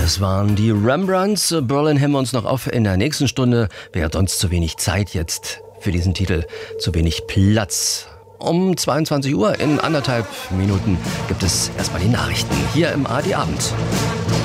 Das waren die Rembrandts. Berlin heben wir uns noch auf in der nächsten Stunde. Wäre sonst zu wenig Zeit jetzt für diesen Titel, zu wenig Platz. Um 22 Uhr in 1,5 Minuten gibt es erstmal die Nachrichten hier im ARD Abend.